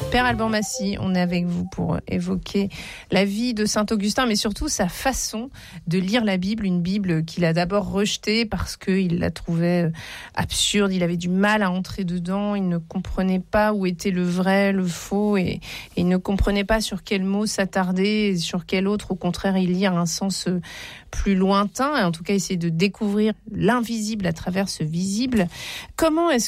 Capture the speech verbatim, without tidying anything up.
Père Alban Massy, on est avec vous pour évoquer la vie de saint Augustin, mais surtout sa façon de lire la Bible, une Bible qu'il a d'abord rejetée parce qu'il la trouvait absurde, il avait du mal à entrer dedans, il ne comprenait pas où était le vrai, le faux, et, et il ne comprenait pas sur quel mot s'attarder, et sur quel autre, au contraire, y lire un sens plus lointain, et en tout cas essayer de découvrir l'invisible à travers ce visible. Comment est-ce